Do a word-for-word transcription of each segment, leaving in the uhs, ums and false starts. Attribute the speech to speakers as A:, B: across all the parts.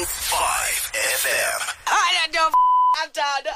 A: five F M.
B: I don't. I'm done.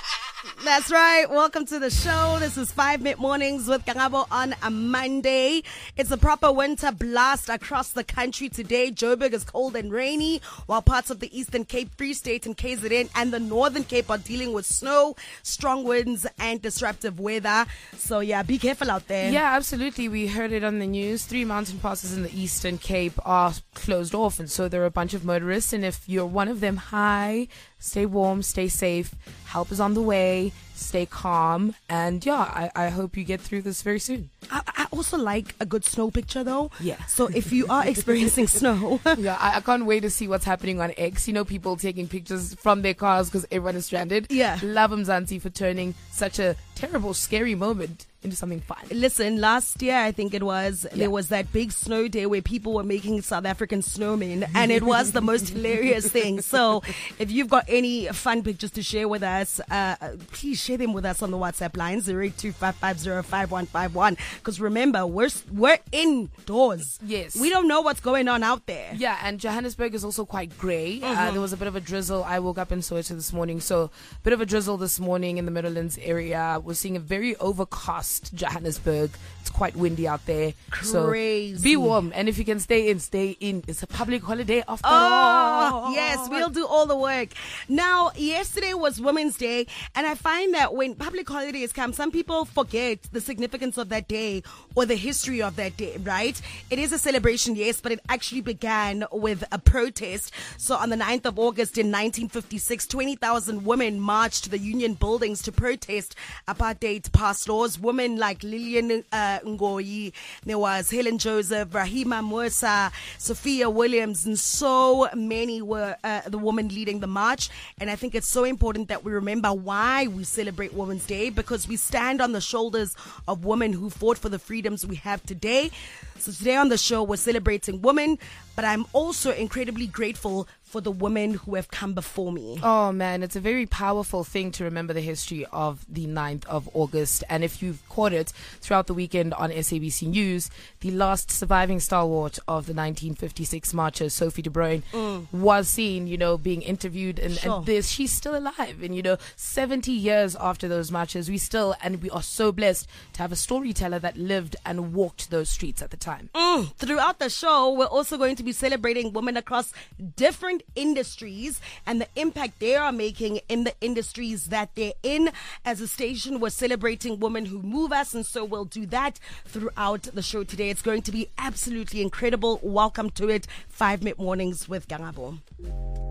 C: That's right. Welcome to the show. This is five Mid Mornings with Kangabo on a Monday. It's a proper winter blast across the country today. Joburg is cold and rainy, while parts of the Eastern Cape, Free State and K Z N and the Northern Cape are dealing with snow, strong winds and disruptive weather. So yeah, be careful out there.
B: Yeah, absolutely. We heard it on the news. Three mountain passes in the Eastern Cape are closed off, and so there are a bunch of motorists. And if you're one of them, hi, stay warm, stay safe. Help is on the way. Stay calm. And yeah, I, I hope you get through this very soon.
C: I, I also like a good snow picture though.
B: Yeah.
C: So if you are experiencing snow.
B: Yeah, I, I can't wait to see what's happening on X. You know, people taking pictures from their cars because everyone is stranded.
C: Yeah.
B: Love Mzansi for turning such a terrible, scary moment into something fun.
C: Listen, last year I think it was,
B: Yeah.
C: there was that big snow day where people were making South African snowmen, and it was the most hilarious thing. So if you've got any fun pictures to share with us, uh, please share them with us on the WhatsApp line zero eight two five five zero five one five one. Because remember, we're we're indoors.
B: Yes.
C: We don't know what's going on out there.
B: Yeah, and Johannesburg is also quite grey. Uh,
C: Mhm.
B: there was a bit of a drizzle. I woke up in Soweto this morning, so a bit of a drizzle this morning in the Midlands area. We're seeing a very overcast Johannesburg. It's quite windy out there.
C: Crazy.
B: So be warm, and if you can stay in, stay in. It's a public holiday after
C: Oh,
B: all.
C: yes, we'll do all the work. Now, yesterday was Women's Day, and I find that when public holidays come, some people forget the significance of that day or the history of that day, right? It is a celebration, yes, but it actually began with a protest. So on the ninth of August in nineteen fifty-six, twenty thousand women marched to the union buildings to protest apartheid past laws. Women like Lillian uh, Ngoyi, there was Helen Joseph, Rahima Musa, Sophia Williams, and so many were uh, the women leading the march. And I think it's so important that we remember why we celebrate Women's Day, because we stand on the shoulders of women who fought for the freedoms we have today. So today on the show, we're celebrating women, but I'm also incredibly grateful for the women who have come before me.
B: Oh man, it's a very powerful thing to remember the history of the ninth of August. And if you've caught it throughout the weekend on S A B C News, the last surviving stalwart of the nineteen fifty-six marchers, Sophie de Bruyn,
C: Mm.
B: was seen, you know, being interviewed, and,
C: Sure.
B: and this, she's still alive. And, you know, seventy years after those marches, we still, and we are so blessed to have a storyteller that lived and walked those streets at the time.
C: Mm. Throughout the show, we're also going to be celebrating women across different industries and the impact they are making in the industries that they're in. As a station, we're celebrating women who move us, and so we'll do that throughout the show today. It's going to be absolutely incredible. Welcome to it. Five Mid Mornings with Gangabo.